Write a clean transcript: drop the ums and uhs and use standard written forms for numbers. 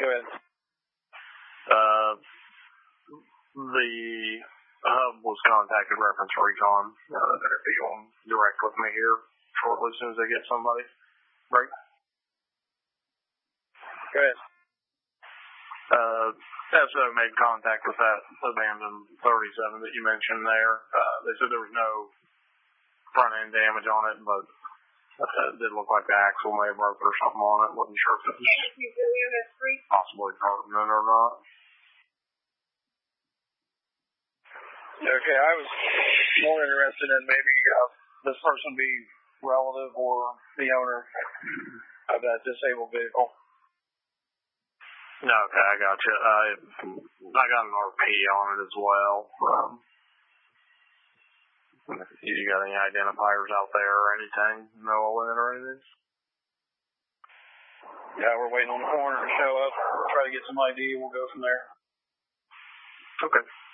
Go ahead. The hub was contacted reference recon. They're going direct with me here shortly as soon as they get somebody. Right? Go ahead. SO made contact with that abandoned 37 that you mentioned there. They said there was no front end damage on it, but it did look like the axle may have broken or something on it. Wasn't sure if it was possibly permanent or not. Okay, I was more interested in maybe this person be relative or the owner of that disabled vehicle. Okay, I got you. I got an RP on it as well. You got any identifiers out there or anything? No ON or anything? Yeah, we're waiting on the coroner to show up. We'll try to get some ID. We'll go from there. Okay.